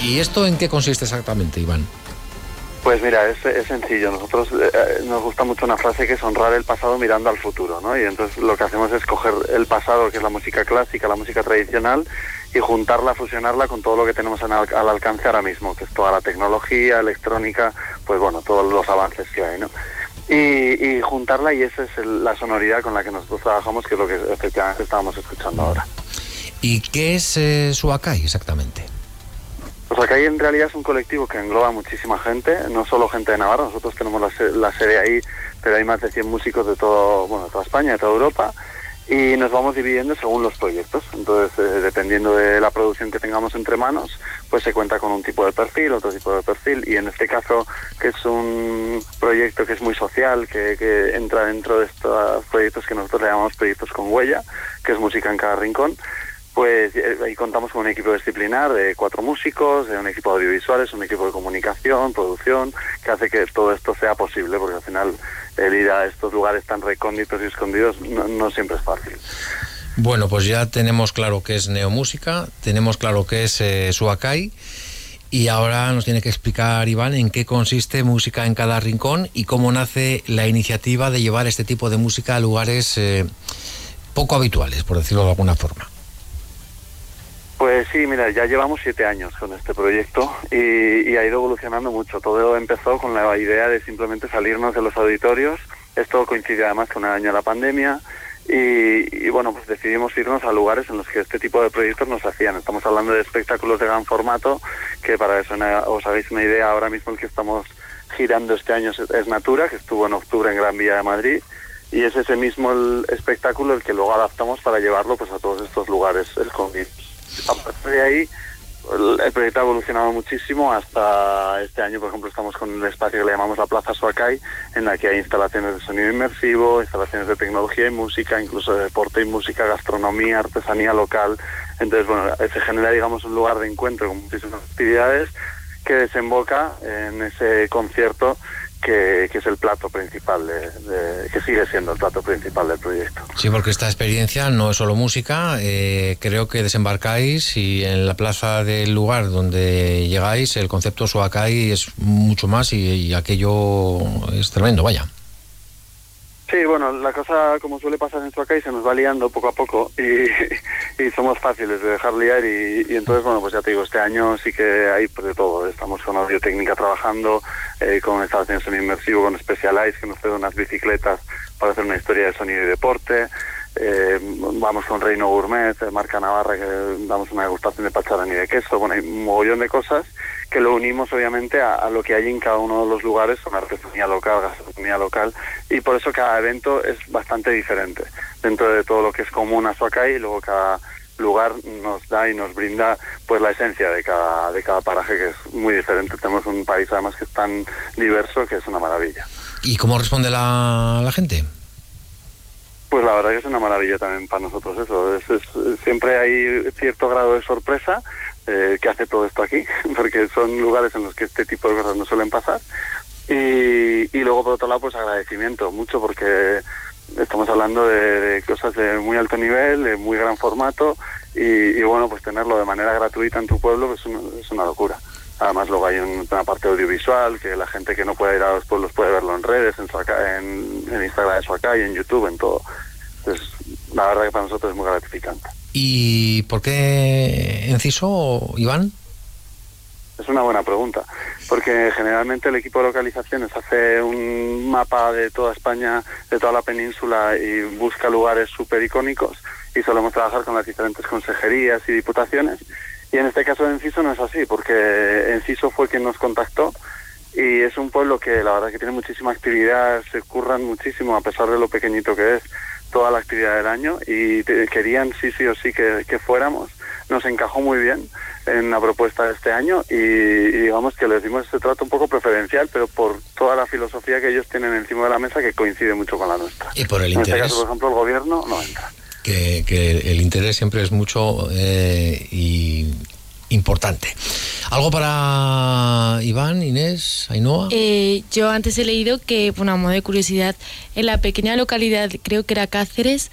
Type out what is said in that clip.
¿Y esto en qué consiste exactamente, Iván? Pues mira, es sencillo. Nosotros nos gusta mucho una frase que es honrar el pasado mirando al futuro, ¿no? Y entonces lo que hacemos es coger el pasado, que es la música clásica, la música tradicional, y juntarla, fusionarla con todo lo que tenemos al alcance ahora mismo, que es toda la tecnología, electrónica, pues bueno, todos los avances que hay, ¿no? Y juntarla, y esa es la sonoridad con la que nosotros trabajamos, que es lo que efectivamente estábamos escuchando ahora. ¿Y qué es Suakai exactamente? Pues Suakai en realidad es un colectivo que engloba muchísima gente, no solo gente de Navarra. Nosotros tenemos la sede ahí, pero hay más de 100 músicos de toda España, de toda Europa, y nos vamos dividiendo según los proyectos. Entonces, dependiendo de la producción que tengamos entre manos, pues se cuenta con un tipo de perfil, otro tipo de perfil, y en este caso, que es un proyecto que es muy social, que entra dentro de estos proyectos que nosotros le llamamos proyectos con huella, que es música en cada rincón. Pues ahí contamos con un equipo disciplinar de 4 músicos, de un equipo de audiovisuales, un equipo de comunicación, producción, que hace que todo esto sea posible, porque al final el ir a estos lugares tan recónditos y escondidos no siempre es fácil. Bueno, pues ya tenemos claro qué es Neomúsica, tenemos claro qué es Suakai, y ahora nos tiene que explicar, Iván, en qué consiste Música en cada rincón y cómo nace la iniciativa de llevar este tipo de música a lugares poco habituales, por decirlo de alguna forma. Pues sí, mira, ya llevamos 7 años con este proyecto y ha ido evolucionando mucho. Todo empezó con la idea de simplemente salirnos de los auditorios. Esto coincide además con el año de la pandemia y bueno, pues decidimos irnos a lugares en los que este tipo de proyectos nos hacían. Estamos hablando de espectáculos de gran formato, que para eso os hagáis una idea, ahora mismo el que estamos girando este año es Natura, que estuvo en octubre en Gran Vía de Madrid, y es ese mismo el espectáculo el que luego adaptamos para llevarlo pues a todos estos lugares escondidos. A partir de ahí, el proyecto ha evolucionado muchísimo hasta este año. Por ejemplo, estamos con un espacio que le llamamos la Plaza Suakai, en la que hay instalaciones de sonido inmersivo, instalaciones de tecnología y música, incluso de deporte y música, gastronomía, artesanía local. Entonces, bueno, se genera, digamos, un lugar de encuentro con muchísimas actividades que desemboca en ese concierto que es el plato principal, que sigue siendo el plato principal del proyecto. Sí, porque esta experiencia no es solo música, creo que desembarcáis y en la plaza del lugar donde llegáis el concepto Suakai es mucho más y aquello es tremendo, vaya. Sí, bueno, la cosa, como suele pasar en Suakai, se nos va liando poco a poco y somos fáciles de dejar liar y entonces, bueno, pues ya te digo, este año sí que hay pues de todo. Estamos con Audiotécnica trabajando, con instalaciones de sonido inmersivo, con Specialized, que nos trae unas bicicletas para hacer una historia de sonido y deporte. Vamos con Reino Gourmet, marca Navarra, que damos una degustación de pacharán y de queso. Bueno, hay un mogollón de cosas que lo unimos obviamente a lo que hay en cada uno de los lugares, con artesanía local, gastronomía local, y por eso cada evento es bastante diferente dentro de todo lo que es común a Suakai, y luego cada lugar nos da y nos brinda pues la esencia de cada paraje, que es muy diferente. Tenemos un país además que es tan diverso que es una maravilla. ¿Y cómo responde la gente? Pues la verdad que es una maravilla también para nosotros eso. Siempre hay cierto grado de sorpresa que hace todo esto aquí, porque son lugares en los que este tipo de cosas no suelen pasar. Y luego, por otro lado, pues agradecimiento mucho, porque estamos hablando de cosas de muy alto nivel, de muy gran formato, y bueno, pues tenerlo de manera gratuita en tu pueblo pues es una locura. Además, luego hay una parte audiovisual, que la gente que no puede ir a los pueblos puede verlo en redes, en Instagram de Suakai, en YouTube, en todo. Entonces, la verdad que para nosotros es muy gratificante. ¿Y por qué Enciso, Iván? Es una buena pregunta, porque generalmente el equipo de localizaciones hace un mapa de toda España, de toda la península, y busca lugares súper icónicos, y solemos trabajar con las diferentes consejerías y diputaciones. Y en este caso de Enciso no es así, porque Enciso fue quien nos contactó, y es un pueblo que la verdad que tiene muchísima actividad, se curran muchísimo a pesar de lo pequeñito que es toda la actividad del año, y querían sí o sí que fuéramos. Nos encajó muy bien en la propuesta de este año y digamos que les dimos ese trato un poco preferencial, pero por toda la filosofía que ellos tienen encima de la mesa, que coincide mucho con la nuestra. Y por el en interés. este caso, por ejemplo, el gobierno no entra. Que el interés siempre es mucho y importante. ¿Algo para Iván, Inés, Ainhoa? Yo antes he leído que, bueno, a modo de curiosidad, en la pequeña localidad, creo que era Cáceres,